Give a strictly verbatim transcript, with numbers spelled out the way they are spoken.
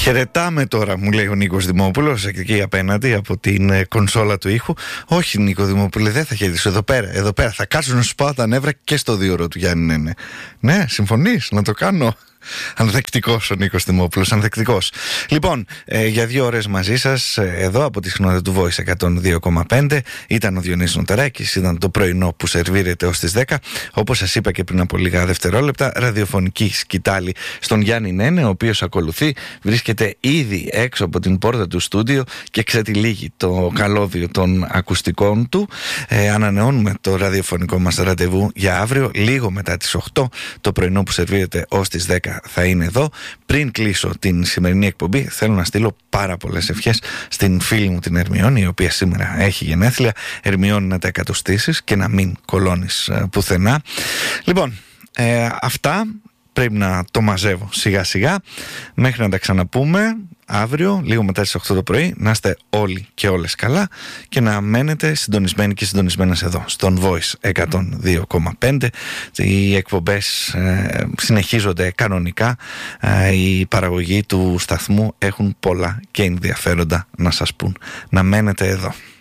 Χαιρετάμε τώρα, μου λέει ο Νίκος Δημόπουλος, εκεί απέναντι από την ε, κονσόλα του ήχου. Όχι, Νίκο Δημόπουλε, δεν θα χαιρετήσω. Εδώ πέρα, εδώ πέρα. Θα κάτσω να σου πάω τα νεύρα και στο δύο ώρο του Γιάννη Νένε. Ναι, συμφωνείς να το κάνω? Ανθεκτικός ο Νίκος Δημόπουλος, ανθεκτικός. Λοιπόν, ε, για δύο ώρες μαζί σας, ε, εδώ από τη συχνότητα του Voice εκατόν δύο κόμμα πέντε, ήταν ο Διονύσης Νοταράκης, ήταν το πρωινό που σερβίρεται ως τις δέκα. Όπως σας είπα και πριν από λίγα δευτερόλεπτα, ραδιοφωνική σκητάλη στον Γιάννη Νένε, ο οποίος ακολουθεί, βρίσκεται ήδη έξω από την πόρτα του στούντιο και ξετυλίγει το καλώδιο των ακουστικών του. Ε, ανανεώνουμε το ραδιοφωνικό μας ραντεβού για αύριο, λίγο μετά τις οκτώ, το πρωινό που σερβίρεται ως τις δέκα. Θα είναι εδώ. Πριν κλείσω την σημερινή εκπομπή, θέλω να στείλω πάρα πολλές ευχές στην φίλη μου την Ερμιόνη, η οποία σήμερα έχει γενέθλια. Ερμιόνη, να τα εκατοστήσεις και να μην κολώνεις ε, πουθενά. Λοιπόν, ε, αυτά πρέπει να το μαζεύω σιγά σιγά μέχρι να τα ξαναπούμε αύριο, λίγο μετά τις οκτώ το πρωί. Να είστε όλοι και όλες καλά και να μένετε συντονισμένοι και συντονισμένες εδώ στον Voice εκατόν δύο κόμμα πέντε. Οι εκπομπές ε, συνεχίζονται κανονικά. Ε, η παραγωγή του σταθμού έχουν πολλά και ενδιαφέροντα να σας πούν. Να μένετε εδώ.